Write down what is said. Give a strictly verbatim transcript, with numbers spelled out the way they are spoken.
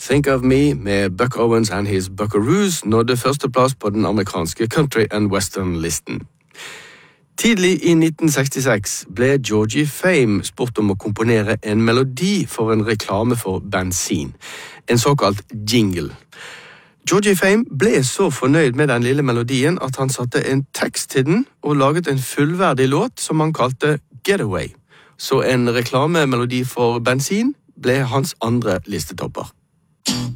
Think of Me med Buck Owens and His Buckaroos nådde førsteplass på den amerikanske country and western-listen. Tidlig i nitten sekstiseks ble Georgie Fame spurt om å komponere en melodi for en reklame for bensin, en såkalt jingle. Georgie Fame ble så fornøyd med den lille melodien at han satte en tekst til den og laget en fullverdig låt som han kalte Getaway. Så en reklamemelodi for bensin ble hans andre listetopper.